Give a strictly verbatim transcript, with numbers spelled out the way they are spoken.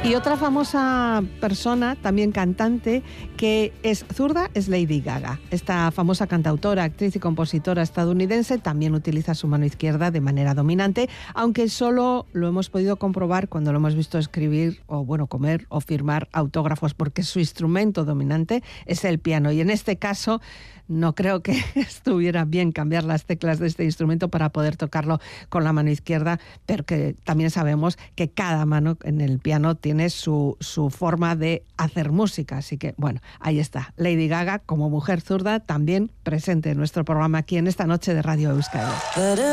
Y otra famosa persona, también cantante, que es zurda, es Lady Gaga. Esta famosa cantautora, actriz y compositora estadounidense también utiliza su mano izquierda de manera dominante, aunque solo lo hemos podido comprobar cuando lo hemos visto escribir o, bueno, comer o firmar autógrafos, porque su instrumento dominante es el piano. Y en este caso no creo que estuviera bien cambiar las teclas de este instrumento para poder tocarlo con la mano izquierda, pero que también sabemos que cada mano en el piano tiene su, su forma de hacer música. Así que, bueno, ahí está. Lady Gaga, como mujer zurda, también presente en nuestro programa aquí en esta noche de Radio Euskadi.